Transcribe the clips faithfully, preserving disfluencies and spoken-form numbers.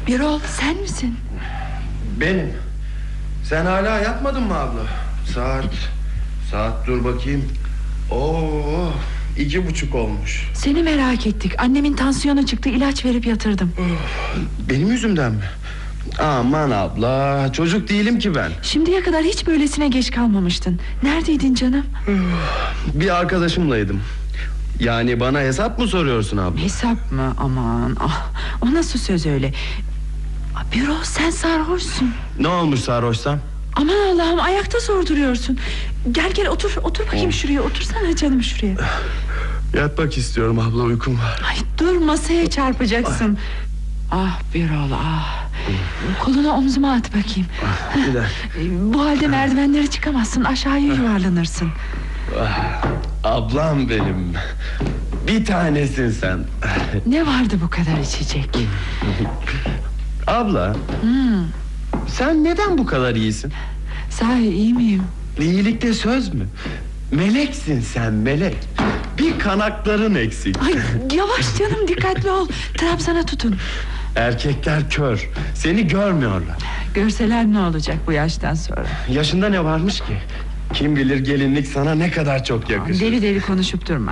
Birol, sen misin? Benim. Sen hala yatmadın mı abla? Saat Saat dur bakayım. Oo, iki buçuk olmuş. Seni merak ettik. Annemin tansiyonu çıktı, ilaç verip yatırdım. Benim yüzümden mi? Aman abla, çocuk değilim ki ben. Şimdiye kadar hiç böylesine geç kalmamıştın. Neredeydin canım? Bir arkadaşımlaydım. Yani bana hesap mı soruyorsun abla? Hesap mı? Aman, ah, o nasıl söz öyle? Birol, sen sarhoşsun. Ne olmuş sarhoşsam? Aman Allah'ım, ayakta sorduruyorsun. Gel gel otur, otur bakayım şuraya. Otursana canım şuraya. Yatmak istiyorum abla, uykum var. Ay dur, masaya çarpacaksın. Ah Birol, ah. Kolunu omzuma at bakayım. Bir dakika. Bu halde merdivenleri çıkamazsın, aşağıya yuvarlanırsın. Ablam benim. Bir tanesin sen. Ne vardı bu kadar içecek? Abla, hmm. sen neden bu kadar iyisin? Sahi iyi miyim? İyilikte söz mü? Meleksin sen, melek. Bir kanatların eksik. Ay, yavaş canım, dikkatli ol. Trabzana tutun. Erkekler kör, seni görmüyorlar. Görseler ne olacak bu yaştan sonra? Yaşında ne varmış ki? Kim bilir gelinlik sana ne kadar çok yakışır. Deli deli konuşup durma.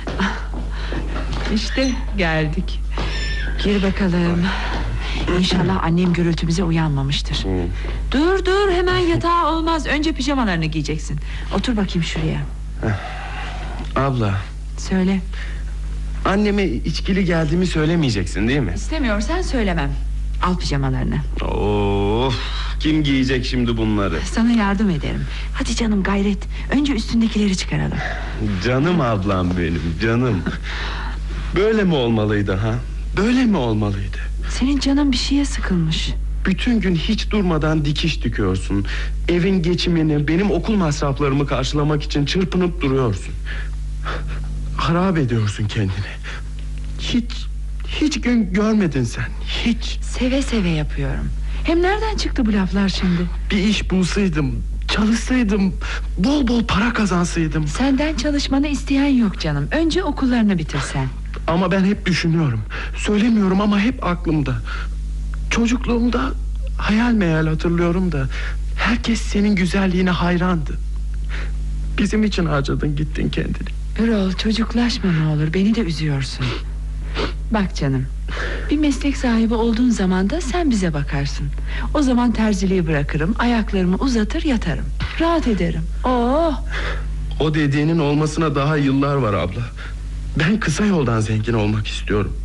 İşte geldik. Gir bakalım. İnşallah annem gürültümüze uyanmamıştır. Hmm. Dur dur, hemen yatağa olmaz. Önce pijamalarını giyeceksin. Otur bakayım şuraya. Abla, söyle. anneme içkili geldiğimi söylemeyeceksin değil mi? İstemiyorsan söylemem. Al pijamalarını. Of, kim giyecek şimdi bunları? Sana yardım ederim. Hadi canım, gayret. Önce üstündekileri çıkaralım. Canım ablam benim, canım. Böyle mi olmalıydı ha? Böyle mi olmalıydı? Senin canın bir şeye sıkılmış. Bütün gün hiç durmadan dikiş dikiyorsun. Evin geçimini, benim okul masraflarımı karşılamak için çırpınıp duruyorsun. Harap ediyorsun kendini. Hiç, hiç gün görmedin sen, hiç. Seve seve yapıyorum. Hem nereden çıktı bu laflar şimdi? Bir iş bulsaydım, çalışsaydım, bol bol para kazansaydım. Senden çalışmanı isteyen yok canım. Önce okullarını bitirsen. Ama ben hep düşünüyorum. Söylemiyorum ama hep aklımda. Çocukluğumda hayal meyal hatırlıyorum da herkes senin güzelliğine hayrandı. Bizim için harcadın gittin kendini. Birol, çocuklaşma ne olur, beni de üzüyorsun. Bak canım, bir meslek sahibi olduğun zaman da sen bize bakarsın. O zaman terziliği bırakırım, ayaklarımı uzatır yatarım. Rahat ederim. Oh! O dediğinin olmasına daha yıllar var abla. Ben kısa yoldan zengin olmak istiyorum.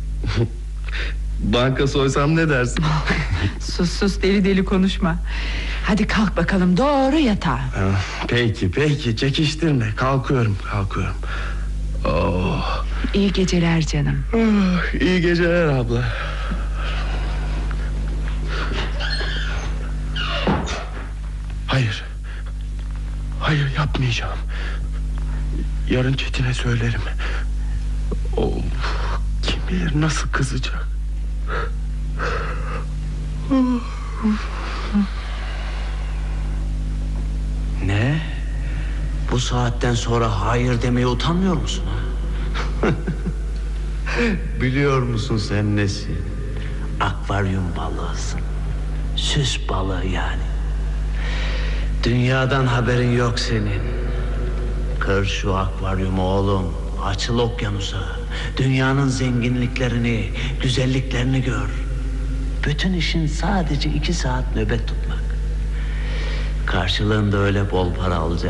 Banka soysam ne dersin? Sus sus, deli deli konuşma. Hadi kalk bakalım, doğru yatağa. Peki peki, çekiştirme. Kalkıyorum kalkıyorum. Oh. İyi geceler canım. Oh, iyi geceler abla. Hayır. Hayır, yapmayacağım. Yarın Çetin'e söylerim. Oh, kim bilir nasıl kızacak. Ne? Bu saatten sonra hayır demeye utanmıyor musun ha? Biliyor musun sen nesin? Akvaryum balığısın. Süs balığı yani. Dünyadan haberin yok senin. Kır şu akvaryumu oğlum. Açıl okyanusa. Dünyanın zenginliklerini, güzelliklerini gör. Bütün işin sadece iki saat nöbet tutmak. Karşılığında öyle bol para alacaksın